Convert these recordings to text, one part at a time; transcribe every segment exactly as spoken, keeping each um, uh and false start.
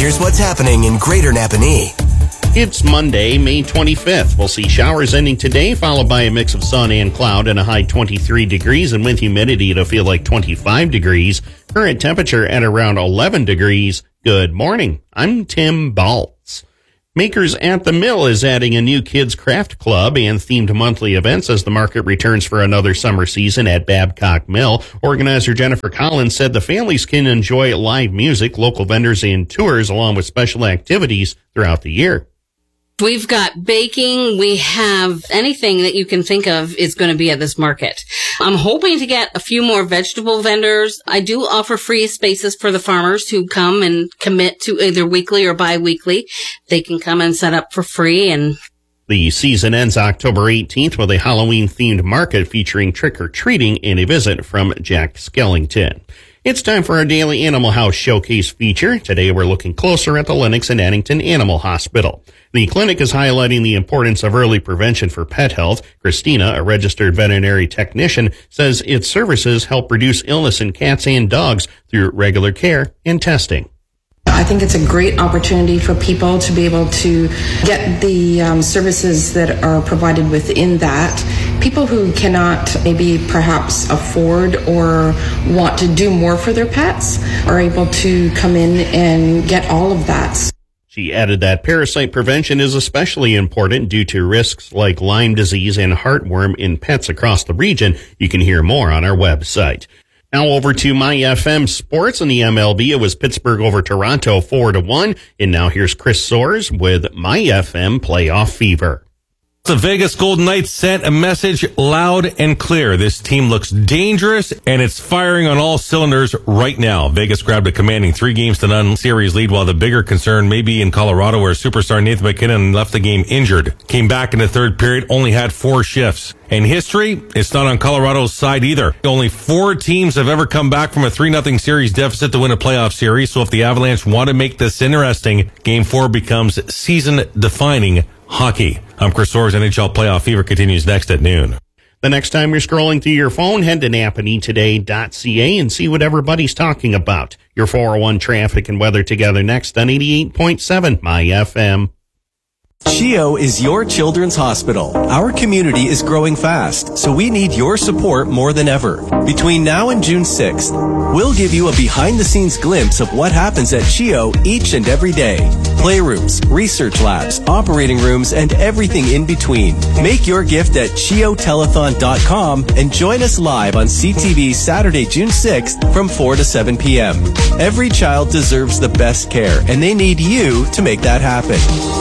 here's what's happening in Greater Napanee. It's Monday, May twenty-fifth. We'll see showers ending today, followed by a mix of sun and cloud and a high twenty-three degrees, and with humidity it'll feel like twenty-five degrees. Current temperature at around eleven degrees. Good morning. I'm Tim Baltz. Makers at the Mill is adding a new kids craft club and themed monthly events as the market returns for another summer season at Babcock Mill. Organizer Jennifer Collins said the families can enjoy live music, local vendors, and tours along with special activities throughout the year. We've got baking. We have anything that you can think of is going to be at this market. I'm hoping to get a few more vegetable vendors. I do offer free spaces for the farmers who come and commit to either weekly or bi-weekly. They can come and set up for free. And the season ends October eighteenth with a Halloween-themed market featuring trick-or-treating and a visit from Jack Skellington. It's time for our daily Animal House Showcase feature. Today we're looking closer at the Lennox and Addington Animal Hospital. The clinic is highlighting the importance of early prevention for pet health. Christina, a registered veterinary technician, says its services help reduce illness in cats and dogs through regular care and testing. I think it's a great opportunity for people to be able to get the um, services that are provided within that. People who cannot maybe perhaps afford or want to do more for their pets are able to come in and get all of that. She added that parasite prevention is especially important due to risks like Lyme disease and heartworm in pets across the region. You can hear more on our website. Now over to My F M Sports in the M L B. It was Pittsburgh over Toronto four to one. And now here's Chris Soares with My F M Playoff Fever. The Vegas Golden Knights sent a message loud and clear. This team looks dangerous, and it's firing on all cylinders right now. Vegas grabbed a commanding three games to none series lead, while the bigger concern may be in Colorado, where superstar Nathan MacKinnon left the game injured. Came back in the third period, only had four shifts. And history, it's not on Colorado's side either. Only four teams have ever come back from a three nothing series deficit to win a playoff series. So if the Avalanche want to make this interesting, Game four becomes season-defining hockey. I'm Chris Soares. N H L Playoff Fever continues next at noon. The next time you're scrolling through your phone, head to Napanee Today dot C A and see what everybody's talking about. Your four oh one traffic and weather together next on eighty-eight point seven My F M. CHEO is your children's hospital. Our community is growing fast, so we need your support more than ever. Between now and June sixth, we'll give you a behind-the-scenes glimpse of what happens at CHEO each and every day. Playrooms, research labs, operating rooms, and everything in between. Make your gift at cheo telethon dot com and join us live on C T V Saturday, June sixth from four to seven p.m. Every child deserves the best care, and they need you to make that happen.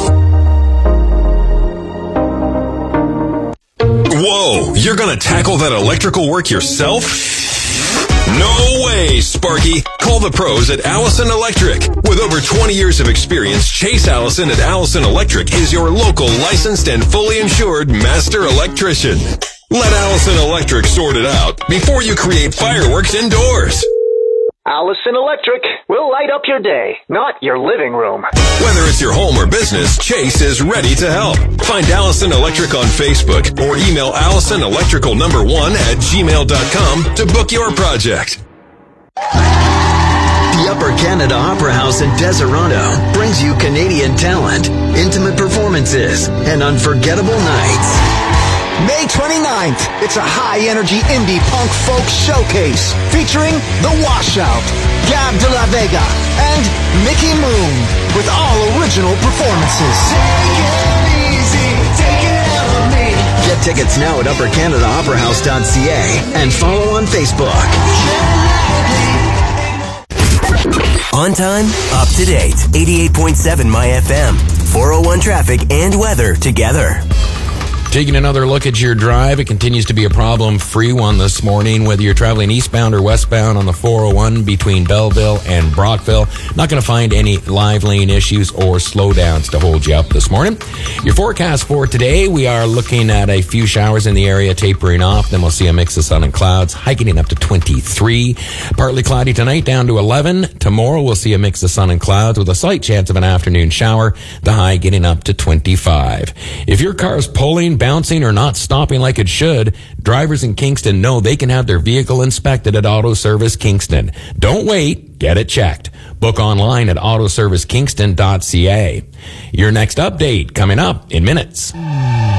Whoa, you're gonna tackle that electrical work yourself? No way, Sparky. Call the pros at Allison Electric. With over twenty years of experience, Chase Allison at Allison Electric is your local licensed and fully insured master electrician. Let Allison Electric sort it out before you create fireworks indoors. Allison Electric will light up your day, not your living room. Whether it's your home or business, Chase is ready to help. Find Allison Electric on Facebook or email Allison Electrical number one at gmail dot com to book your project. The Upper Canada Opera House in Deseronto brings you Canadian talent, intimate performances, and unforgettable nights. May twenty-ninth, it's a high-energy indie punk folk showcase featuring The Washout, Gab de la Vega, and Mickey Moon with all original performances. Take it easy, take it out on me. Get tickets now at upper canada opera house dot c a and follow on Facebook. On time, up to date. eighty-eight point seven My F M. four oh one traffic and weather together. Taking another look at your drive, it continues to be a problem-free one this morning, whether you're traveling eastbound or westbound on the four oh one between Belleville and Brockville. Not going to find any live lane issues or slowdowns to hold you up this morning. Your forecast for today, we are looking at a few showers in the area tapering off. Then we'll see a mix of sun and clouds, hiking up to twenty-three. Partly cloudy tonight, down to eleven. Tomorrow we'll see a mix of sun and clouds with a slight chance of an afternoon shower, the high getting up to twenty-five. If your car is pulling, bouncing, or not stopping like it should, drivers in Kingston know they can have their vehicle inspected at Auto Service Kingston. Don't wait, get it checked. Book online at autoservice kingston dot c a. Your next update coming up in minutes.